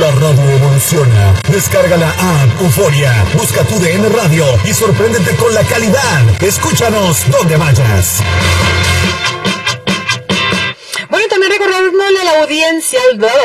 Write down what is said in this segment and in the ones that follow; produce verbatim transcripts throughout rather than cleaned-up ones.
La radio evoluciona. Descarga la app Euforia. Busca tu D N Radio y sorpréndete con la calidad. Escúchanos donde vayas. Bueno, también recordándole a la audiencia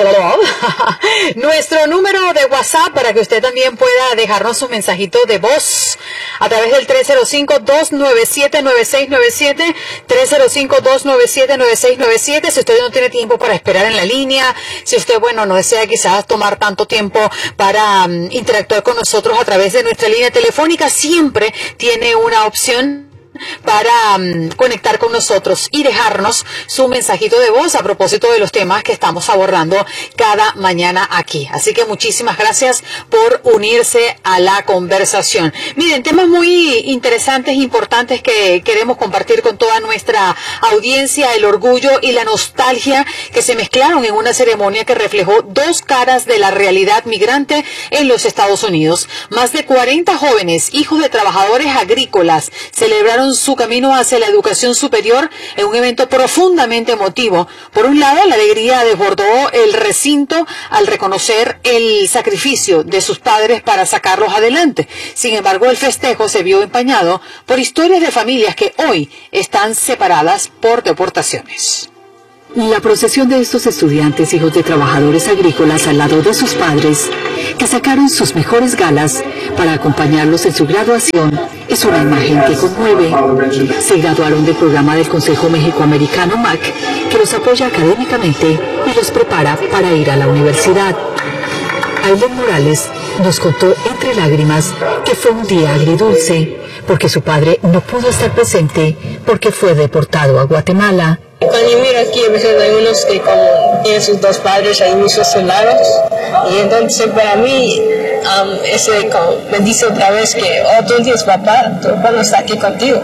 nuestro número de WhatsApp para que usted también pueda dejarnos un mensajito de voz a través del tres cero cinco, dos nueve siete, nueve seis nueve siete, tres cero cinco, dos nueve siete, nueve seis nueve siete. Si usted no tiene tiempo para esperar en la línea, si usted, bueno, no desea quizás tomar tanto tiempo para um, interactuar con nosotros a través de nuestra línea telefónica, siempre tiene una opción para um, conectar con nosotros y dejarnos su mensajito de voz a propósito de los temas que estamos abordando cada mañana aquí. Así que muchísimas gracias por unirse a la conversación. Miren, temas muy interesantes e importantes que queremos compartir con toda nuestra audiencia: el orgullo y la nostalgia que se mezclaron en una ceremonia que reflejó dos caras de la realidad migrante en los Estados Unidos. Más de cuarenta jóvenes, hijos de trabajadores agrícolas, celebraron su camino hacia la educación superior en un evento profundamente emotivo. Por un lado, la alegría desbordó el recinto al reconocer el sacrificio de sus padres para sacarlos adelante. Sin embargo, el festejo se vio empañado por historias de familias que hoy están separadas por deportaciones. La procesión de estos estudiantes, hijos de trabajadores agrícolas al lado de sus padres, que sacaron sus mejores galas para acompañarlos en su graduación, es una imagen que conmueve. Se graduaron del programa del Consejo México-Americano M A C, que los apoya académicamente y los prepara para ir a la universidad. Aileen Morales nos contó entre lágrimas que fue un día agridulce, porque su padre no pudo estar presente porque fue deportado a Guatemala. Cuando yo miro aquí, a veces hay unos que como tienen sus dos padres ahí mismos soldados, y entonces para mí um, ese como, me dice otra vez que, oh, tú tienes papá, tu papá no está aquí contigo.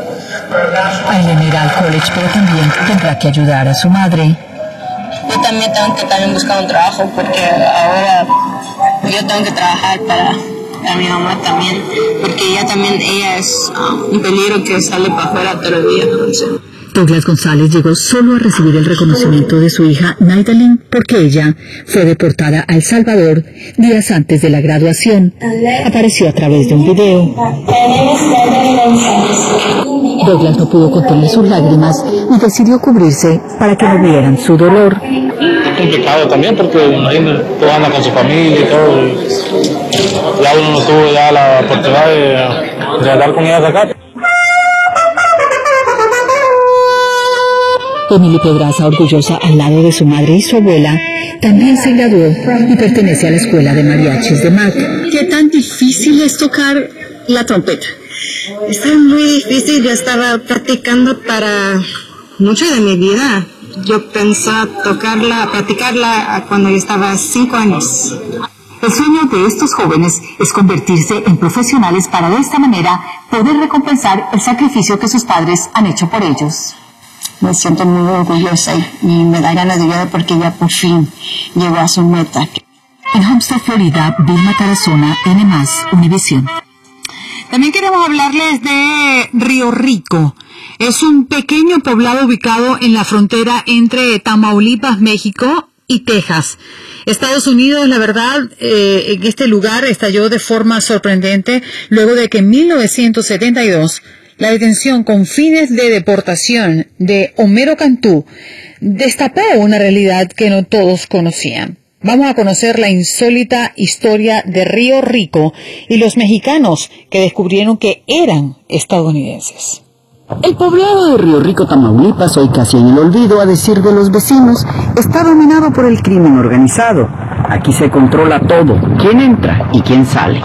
Aileen irá al college, pero también tendrá que ayudar a su madre. Yo también tengo que también buscar un trabajo, porque ahora yo tengo que trabajar para, para mi mamá también, porque ella también, ella es um, un peligro que sale para afuera todo el día, entonces. Douglas González llegó solo a recibir el reconocimiento de su hija Naidalyn porque ella fue deportada a El Salvador días antes de la graduación. Apareció a través de un video. Douglas no pudo contener sus lágrimas y decidió cubrirse para que no vieran su dolor. Es complicado también porque imagínate, todos andan con su familia y todo. Y ya uno no tuvo ya la oportunidad de, de hablar con ellas acá. Emily Pedraza, orgullosa al lado de su madre y su abuela, también se graduó y pertenece a la escuela de mariachis de M A C. ¿Qué tan difícil es tocar la trompeta? Está muy difícil. Yo estaba practicando para mucho de mi vida. Yo pensaba tocarla, practicarla cuando yo estaba cinco años. El sueño de estos jóvenes es convertirse en profesionales para de esta manera poder recompensar el sacrificio que sus padres han hecho por ellos. Me siento muy orgullosa y, y me da ganas de llorar porque ella por fin llegó a su meta. En Homestead, Florida, Vilma Tarazona, N más, Univisión. También queremos hablarles de Río Rico. Es un pequeño poblado ubicado en la frontera entre Tamaulipas, México y Texas. Estados Unidos, la verdad, eh, en este lugar estalló de forma sorprendente luego de que en mil novecientos setenta y dos la detención con fines de deportación de Homero Cantú destapó una realidad que no todos conocían. Vamos a conocer la insólita historia de Río Rico y los mexicanos que descubrieron que eran estadounidenses. El poblado de Río Rico, Tamaulipas, hoy casi en el olvido, a decir de los vecinos, está dominado por el crimen organizado. Aquí se controla todo, quién entra y quién sale.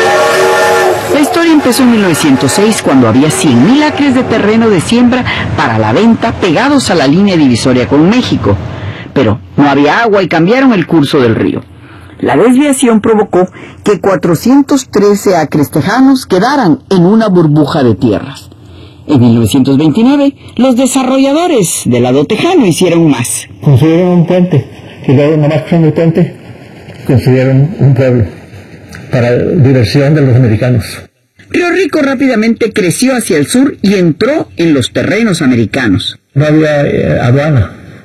La historia empezó en mil novecientos seis, cuando había cien mil acres de terreno de siembra para la venta pegados a la línea divisoria con México. Pero no había agua y cambiaron el curso del río. La desviación provocó que cuatrocientos trece acres tejanos quedaran en una burbuja de tierras. En mil novecientos veintinueve, los desarrolladores del lado tejano hicieron más. Construyeron un puente, y luego, nomás con el puente, construyeron un pueblo para diversión de los americanos. Río Rico rápidamente creció hacia el sur y entró en los terrenos americanos. No había eh, aduana,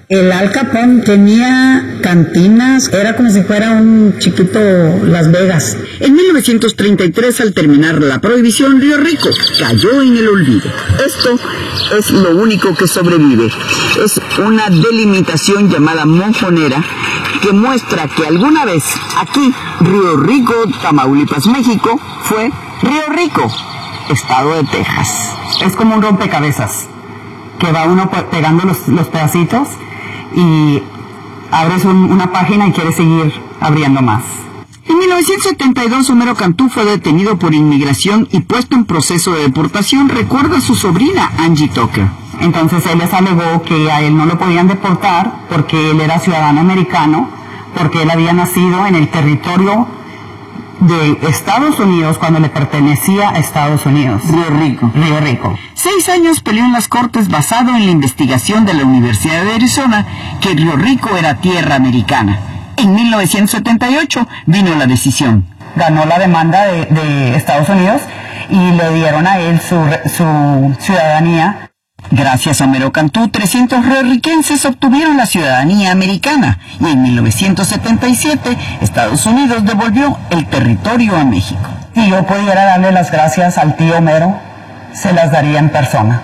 El Al Capone tenía cantinas, era como si fuera un chiquito Las Vegas. En mil novecientos treinta y tres, al terminar la prohibición, Río Rico cayó en el olvido. Esto es lo único que sobrevive. Es una delimitación llamada monjonera que muestra que alguna vez aquí, Río Rico, Tamaulipas, México, fue Río Rico, estado de Texas. Es como un rompecabezas, que va uno pegando los, los pedacitos y abres un, una página y quieres seguir abriendo más. En mil novecientos setenta y dos, Homero Cantú fue detenido por inmigración y puesto en proceso de deportación, recuerda a su sobrina Angie Tucker. Entonces él les alegó que a él no lo podían deportar porque él era ciudadano americano, porque él había nacido en el territorio de Estados Unidos cuando le pertenecía a Estados Unidos. Río Rico. Río Rico. Seis años peleó en las cortes basado en la investigación de la Universidad de Arizona que Río Rico era tierra americana. En mil novecientos setenta y ocho vino la decisión. Ganó la demanda de, de Estados Unidos y le dieron a él su, su ciudadanía. Gracias a Homero Cantú, trescientos riorriquenses obtuvieron la ciudadanía americana y en mil novecientos setenta y siete Estados Unidos devolvió el territorio a México. Si yo pudiera darle las gracias al tío Homero, se las daría en persona.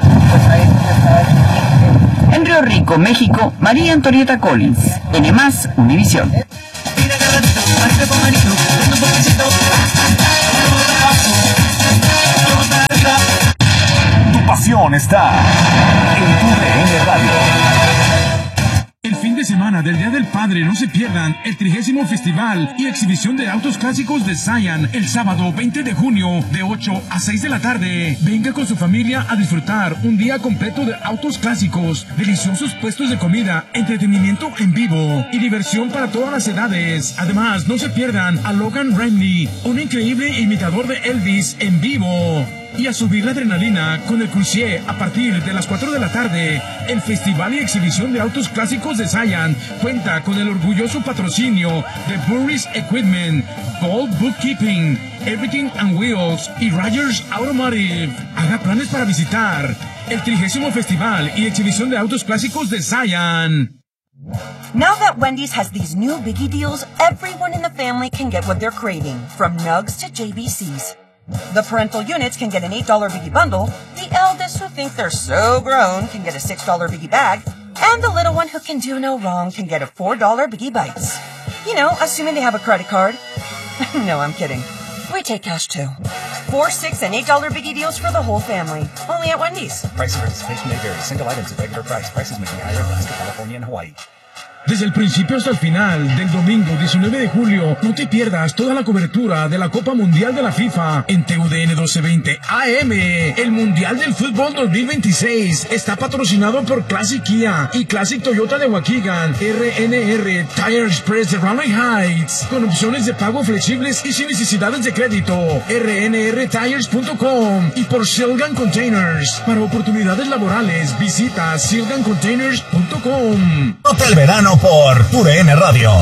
En Río Rico, México, María Antonieta Collins, N más, Univisión. Tu pasión está en tu D N Radio. El fin de semana del Día del Padre, no se pierdan el trigésimo Festival y Exhibición de Autos Clásicos de Zion el sábado veinte de junio de ocho a seis de la tarde. Venga con su familia a disfrutar un día completo de autos clásicos, deliciosos puestos de comida, entretenimiento en vivo y diversión para todas las edades. Además, no se pierdan a Logan Rimley, un increíble imitador de Elvis en vivo. Y a subir la adrenalina con el Crucier a partir de las cuatro de la tarde. El Festival y Exhibición de Autos Clásicos de Zion cuenta con el orgulloso patrocinio de Burris Equipment, Gold Bookkeeping, Everything and Wheels y Rogers Automotive. Haga planes para visitar el trigésimo Festival y Exhibición de Autos Clásicos de Zion. Now that Wendy's has these new biggie deals, everyone in the family can get what they're craving, from nugs to J B Cs. The parental units can get an eight dollar Biggie bundle, the eldest who think they're so grown can get a six dollar Biggie bag, and the little one who can do no wrong can get a four dollar Biggie Bites. You know, assuming they have a credit card. No, I'm kidding. We take cash too. Four, six, and eight dollar Biggie deals for the whole family. Only at Wendy's. Price and participation may vary. Single items at regular price. Prices may be higher in Alaska, California, and Hawaii. Desde el principio hasta el final del domingo diecinueve de julio, no te pierdas toda la cobertura de la Copa Mundial de la FIFA en T U D N doce veinte A M. El Mundial del Fútbol dos mil veintiséis está patrocinado por Classic Kia y Classic Toyota de Waukegan, R N R Tire Express de Raleigh Heights, con opciones de pago flexibles y sin necesidades de crédito, R N R tires punto com, y por Silgan Containers. Para oportunidades laborales, visita silgan containers punto com. Nota el verano por tu D N Radio.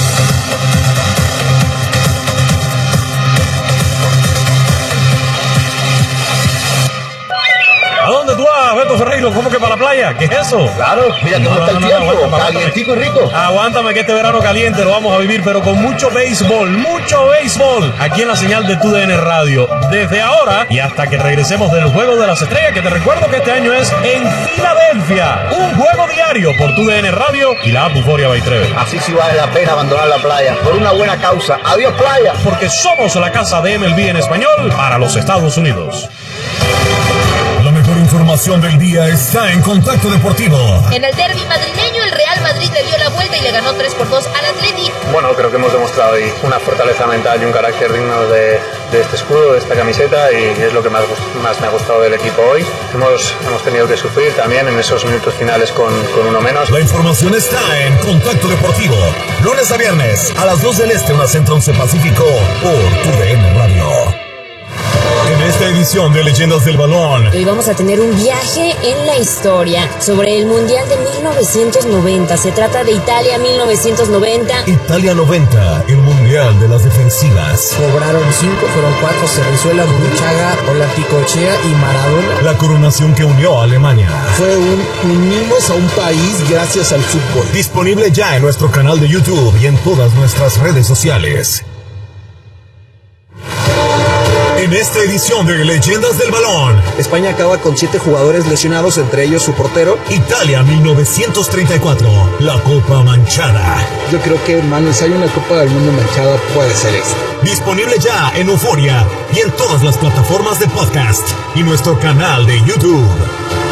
¿A dónde tú vas, Beto Ferreiro? ¿Cómo que para la playa? ¿Qué es eso? Claro, mira cómo está el tiempo, calientico y rico. Aguántame que este verano caliente lo vamos a vivir, pero con mucho béisbol, mucho béisbol, aquí en la señal de tu D N Radio. Desde ahora y hasta que regresemos del Juego de las Estrellas, que te recuerdo que este año es en Filadelfia. Un juego diario por tu D N Radio y la app Euforia Bay tres. Así sí vale la pena abandonar la playa, por una buena causa. ¡Adiós, playa! Porque somos la casa de M L B en español para los Estados Unidos. La mejor información del día está en Contacto Deportivo. En el derbi madrileño, el Real Madrid le dio la vuelta y le ganó tres por dos al Atleti. Bueno, creo que hemos demostrado ahí una fortaleza mental y un carácter digno de, de este escudo, de esta camiseta, y es lo que más, más me ha gustado del equipo hoy. Hemos, hemos tenido que sufrir también en esos minutos finales con, con uno menos. La información está en Contacto Deportivo, lunes a viernes a las dos del Este, una Centro once Pacífico, por tu D N Radio. En esta edición de Leyendas del Balón. Hoy vamos a tener un viaje en la historia sobre el Mundial de mil novecientos noventa. Se trata de Italia mil novecientos noventa. Italia noventa, el Mundial de las defensivas. Cobraron cinco, fueron cuatro: Cerrizuela, Burruchaga, Olapicochea y Maradona. La coronación que unió a Alemania. Fue un unimos a un país gracias al fútbol. Disponible ya en nuestro canal de YouTube y en todas nuestras redes sociales. En esta edición de Leyendas del Balón, España acaba con siete jugadores lesionados, entre ellos su portero. Italia mil novecientos treinta y cuatro, la Copa Manchada. Yo creo que, hermano, si hay una Copa del Mundo manchada, puede ser esta. Disponible ya en Euforia y en todas las plataformas de podcast y nuestro canal de YouTube.